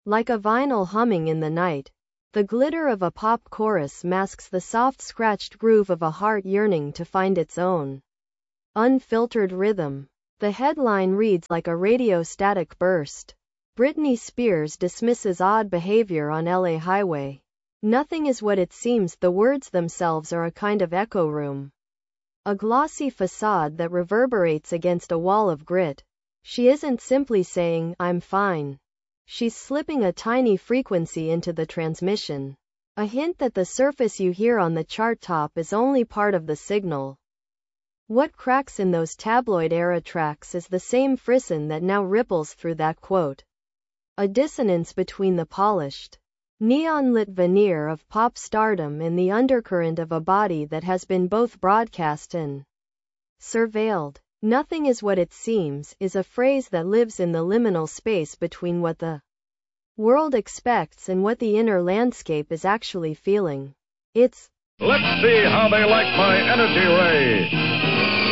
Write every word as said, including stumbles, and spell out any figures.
Like a vinyl humming in the night, the glitter of a pop chorus masks the soft scratched groove of a heart yearning to find its own unfiltered rhythm. The headline reads like a radio static burst. Britney Spears dismisses odd behavior on L A highway. Nothing is what it seems. The words themselves are a kind of echo room. A glossy facade that reverberates against a wall of grit. She isn't simply saying, "I'm fine." She's slipping a tiny frequency into the transmission. A hint that the surface you hear on the chart top is only part of the signal. What cracks in those tabloid-era tracks is the same frisson that now ripples through that quote. A dissonance between the polished, neon-lit veneer of pop stardom and the undercurrent of a body that has been both broadcast and surveilled. Nothing is what it seems is a phrase that lives in the liminal space between what the world expects and what the inner landscape is actually feeling. It's, let's see how they like my energy ray.